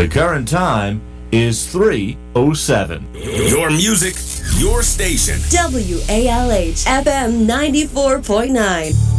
The current time is 3:07. Your music, your station. WALH FM 94.9.